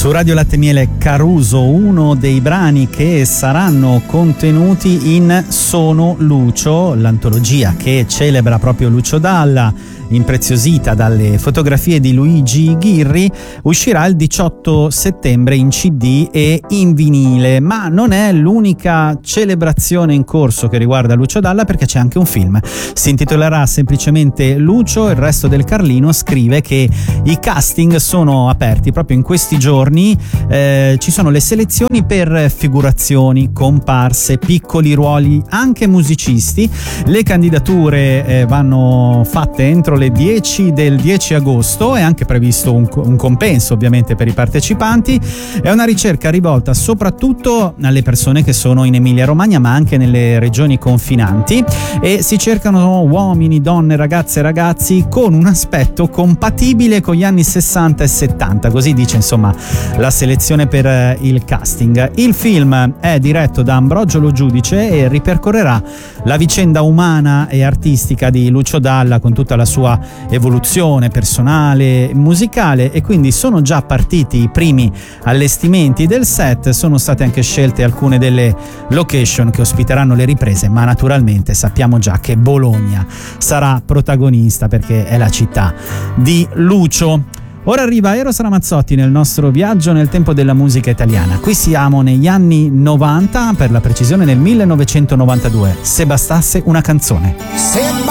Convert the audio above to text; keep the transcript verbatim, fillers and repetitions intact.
Su Radio Latte Miele Caruso, uno dei brani che saranno contenuti in Sono Lucio, l'antologia che celebra proprio Lucio Dalla, impreziosita dalle fotografie di Luigi Ghirri, uscirà il diciotto settembre in C D e in vinile, ma non è l'unica celebrazione in corso che riguarda Lucio Dalla, perché c'è anche un film. Si intitolerà semplicemente Lucio. Il Resto del Carlino scrive che i casting sono aperti proprio in questi giorni, eh, ci sono le selezioni per figurazioni, comparse, piccoli ruoli, anche musicisti. Le candidature eh, vanno fatte entro le dieci del dieci agosto, è anche previsto un, un compenso ovviamente per i partecipanti. È una ricerca rivolta soprattutto alle persone che sono in Emilia Romagna ma anche nelle regioni confinanti, e si cercano uomini, donne, ragazze e ragazzi con un aspetto compatibile con gli anni sessanta e settanta, così dice insomma la selezione per il casting. Il film è diretto da Ambrogio Lo Giudice e ripercorrerà la vicenda umana e artistica di Lucio Dalla con tutta la sua evoluzione personale e musicale, e quindi sono già partiti i primi allestimenti del set. Sono state anche scelte alcune delle location che ospiteranno le riprese, ma naturalmente sappiamo già che Bologna sarà protagonista perché è la città di Lucio. Ora arriva Eros Ramazzotti nel nostro viaggio nel tempo della musica italiana. Qui siamo negli anni novanta, per la precisione nel millenovecentonovantadue. Se bastasse una canzone. Se